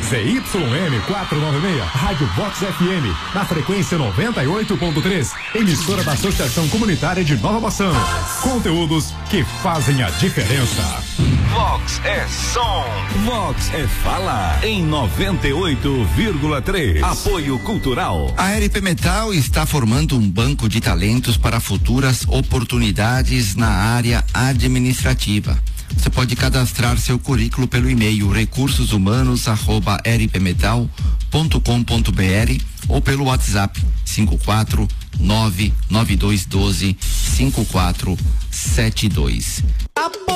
ZYM 496, Rádio Vox FM, na frequência 98.3, emissora da Associação Comunitária de Nova Bassano. Conteúdos que fazem a diferença. Vox é som. Vox é fala em 98,3. Apoio Cultural. A RP Metal está formando um banco de talentos para futuras oportunidades na área administrativa. Você pode cadastrar seu currículo pelo e-mail recursosumanos@rpmetal.com.br ou pelo WhatsApp 54992125472.